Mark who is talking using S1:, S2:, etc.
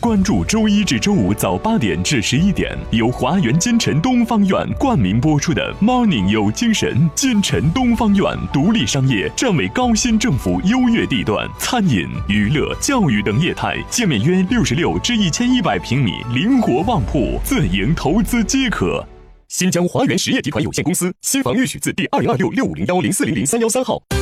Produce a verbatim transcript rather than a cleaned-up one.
S1: 关注周一至周五早八点至十一点，由华源金城东方院冠名播出的 Morning 有精神。金城东方院独立商业，站为高新政府优越地段，餐饮、娱乐、教育等业态，建面约六十六至一千一百平米，灵活旺铺，自营投资皆可。新疆华源实业集团有限公司新房预许字第二零二六六五零幺零四零零三幺三号。